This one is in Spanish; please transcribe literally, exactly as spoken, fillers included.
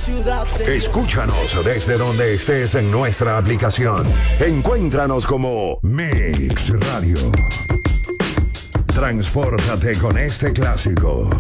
ciudad de Escúchanos desde donde estés en nuestra aplicación. Encuéntranos como Mix Radio. Transpórtate con este clásico.